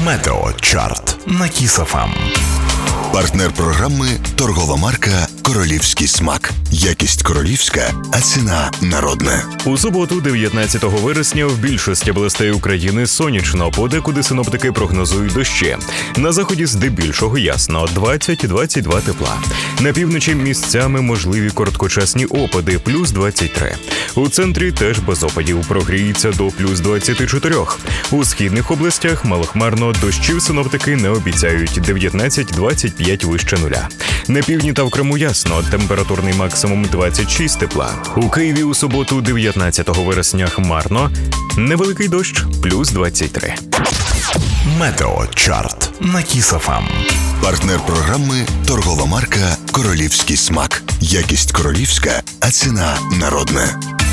Метеочарт на Kiss FM. Партнер програми – торгова марка «Королівський смак». Якість королівська, а ціна народна. У суботу, 19 вересня, в більшості областей України сонячно, подекуди синоптики прогнозують дощі. На заході здебільшого ясно – 20-22 тепла. На півночі місцями можливі короткочасні опади – плюс 23. У центрі теж без опадів, прогріється до плюс 24. У східних областях малохмарно, дощів синоптики не обіцяють – 19-25 вище нуля. На півдні та в Криму ясно, температурний максимум 26 тепла. У Києві у суботу, 19 вересня, хмарно, невеликий дощ – плюс 23. Метеочарт на Kiss FM. Партнер програми – торгова марка «Королівський смак». Якість королівська, а ціна народна.